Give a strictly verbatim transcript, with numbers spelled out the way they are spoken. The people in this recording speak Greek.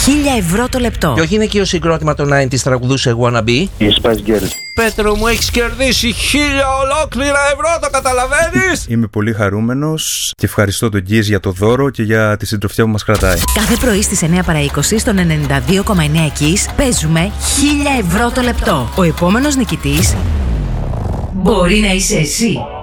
χίλια ευρώ το λεπτό. Και όχι είναι και ο συγκρότημα το ενενήντα τραγουδούσε Wanna Be. Η Spice Girls. Πέτρο μου, έχεις κερδίσει χίλια ολόκληρα ευρώ, το καταλαβαίνεις? Είμαι πολύ χαρούμενος και ευχαριστώ τον Γκίζ για το δώρο και για τη συντροφιά που μας κρατάει. Κάθε πρωί στις εννιά παρά είκοσι στον ενενήντα δύο κόμμα εννέα Kiss παίζουμε χίλια ευρώ το λεπτό. Ο επόμενος νικητής μπορεί να είσαι εσύ.